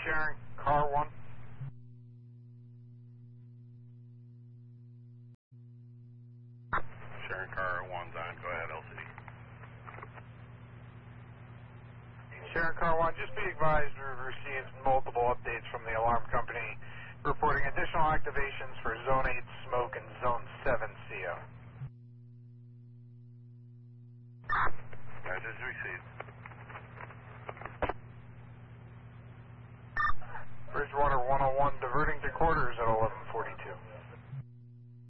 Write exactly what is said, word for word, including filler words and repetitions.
Sharon Car one. Sharon Car one's on. Go ahead, L C D. Sharon Car one, just be advised we've received multiple updates from the alarm company reporting additional activations for Zone eight smoke and Zone seven C O. Message received. Bridgewater one oh one diverting to quarters at eleven